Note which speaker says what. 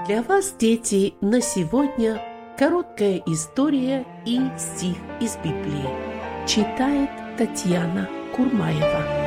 Speaker 1: Для вас, дети, на сегодня короткая история и стих из Библии. Читает Татьяна Курмаева.